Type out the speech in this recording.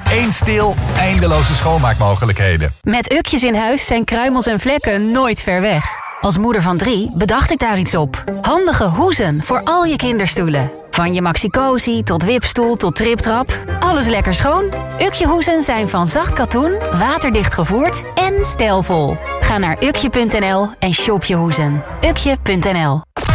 Eén stil, eindeloze schoonmaakmogelijkheden. Met Ukjes in huis zijn kruimels en vlekken nooit ver weg. Als moeder van 3 bedacht ik daar iets op. Handige hoezen voor al je kinderstoelen. Van je Maxi-Cosi tot wipstoel tot triptrap. Alles lekker schoon. Ukje hoezen zijn van zacht katoen, waterdicht gevoerd en stijlvol. Ga naar ukje.nl en shop je hoezen. Ukje.nl